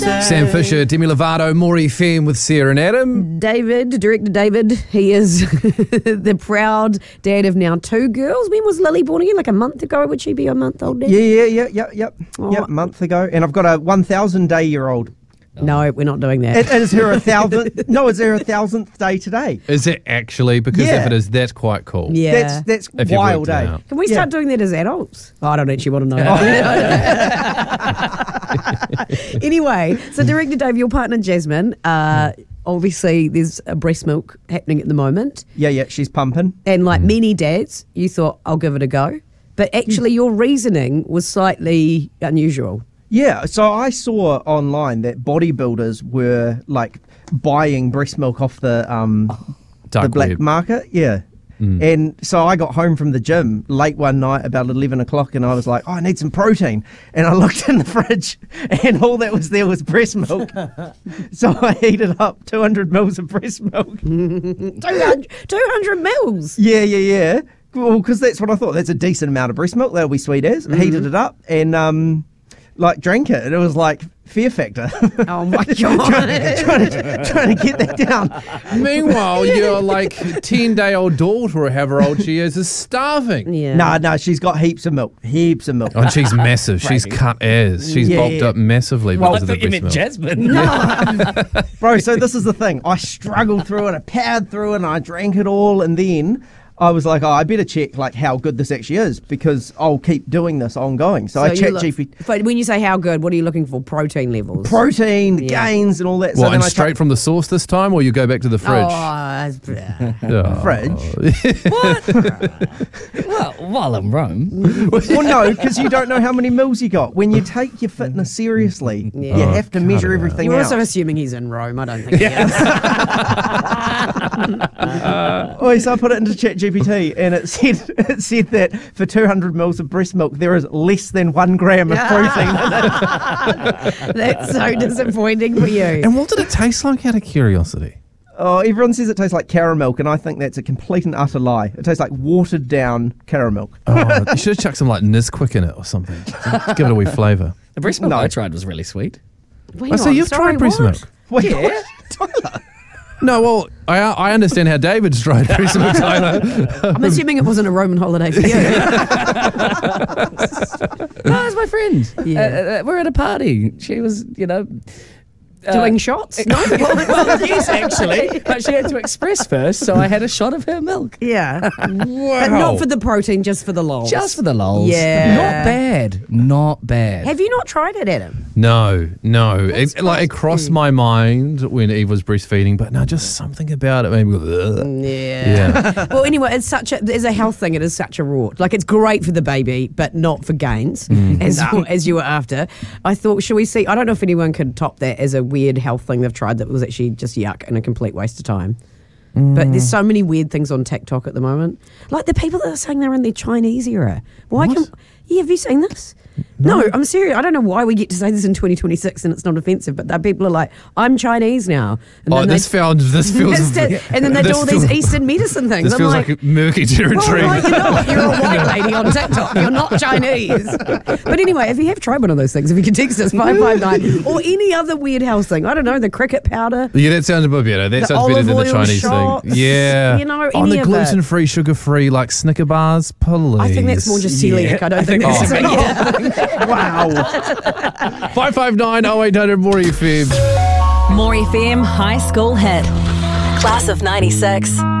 Sam Fisher, Demi Lovato, Maury Femme with Sarah and Adam. Director David, he is the proud dad of now 2 girls. When was Lily born again? Like a month ago? Would she be a month old now? Yep, a month ago. And I've got a 1,000-day-year-old. No, we're not doing that. Is her 1,000th? No, it's her 1,000th day today. Is it actually? Because if it is, that's quite cool. Yeah. That's If you wild, worked it eh? out. Can we start doing that as adults? I don't actually want to know. Anyway, so Director Dave, your partner Jasmine, obviously there's a breast milk happening at the moment. Yeah, she's pumping. And like many dads, you thought, I'll give it a go. But actually your reasoning was slightly unusual. Yeah, so I saw online that bodybuilders were like buying breast milk off the black web. market. Yeah. And so I got home from the gym late one night about 11 o'clock and I was like, I need some protein. And I looked in the fridge and all that was there was breast milk. So I heated up 200 mils of breast milk. 200 mils? Yeah. Well, because that's what I thought. That's a decent amount of breast milk. That'll be sweet as. Heated it up and drank it. And it was like Fear Factor. Oh my God. trying to get that down. Meanwhile, your 10-day-old daughter, or however old she is starving. Yeah. No, she's got heaps of milk. Oh, and she's massive. She's cut as. She's bulked up massively because of the breast milk. Jasmine. Bro, so this is the thing. I struggled through it. I powered through it and I drank it all. And then I was like, I better check how good this actually is because I'll keep doing this ongoing. So I chat GPT. But when you say how good, what are you looking for? Protein levels? Protein, gains and all that. Well, and straight from the source this time, or you go back to the fridge? Fridge? What? Well, while in Rome. Well, no, because you don't know how many mils you got. When you take your fitness seriously, you have to measure everything You're out. also assuming he's in Rome. I don't think he is. So I put it into ChatGPT and it said that for 200 mils of breast milk there is less than 1 gram of protein in it. That's so disappointing for you. And what did it taste like, out of curiosity? Oh, everyone says it tastes like caramel, and I think that's a complete and utter lie. It tastes like watered down caramel. Oh, you should have chucked some Nisquik in it or something. Just give it a wee flavour. The breast milk I tried was really sweet. So you've tried breast milk? Wait, Yeah. Tyler. No, well, I understand how David's tried breast milk, Tyler. I'm assuming it wasn't a Roman holiday for you. No, it's my friend. Yeah. We're at a party. She was, Doing shots? No? well, yes, actually. But she had to express first, so I had a shot of her milk. Yeah. Wow. But not for the protein, just for the lols. Just for the lols. Yeah. Not bad. Not bad. Have you not tried it, Adam? No. It crossed my mind when Eve was breastfeeding, but no, just something about it made me go, ugh. Yeah. Well, anyway, it's a health thing. It is such a rort. It's great for the baby, but not for gains, as you were after. I thought, should we see? I don't know if anyone could top that as a weird health thing they've tried that was actually just yuck and a complete waste of time. But there's so many weird things on TikTok at the moment. Like the people that are saying they're in the Chinese era. Have you seen this? No, I'm serious. I don't know why we get to say this in 2026 and it's not offensive, but that people are like, I'm Chinese now. And then this feels... and then they do all these Eastern medicine things. This feels like murky territory. Well, no, you're not. You're a white lady on TikTok. You're not Chinese. But anyway, if you have tried one of those things, if you can text us 559 or any other weird health thing, I don't know, the cricket powder. Yeah, that sounds a bit better. That sounds better than the Chinese shots, thing. Yeah. On the gluten-free, sugar-free, Snicker bars, please. I think that's more just celiac. I don't think that's... Wow. 559 0800 Maury FM. Maury FM High School Hit. Class of 96.